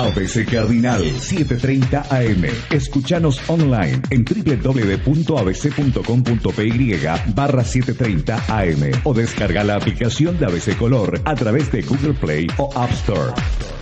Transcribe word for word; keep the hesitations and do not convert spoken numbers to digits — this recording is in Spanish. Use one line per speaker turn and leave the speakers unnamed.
A B C Cardinal setecientos treinta A M. Escuchanos online en doble u doble u doble u punto a b c punto com punto p y barra setecientos treinta A M o descarga la aplicación de A B C Color a través de Google Play o App Store.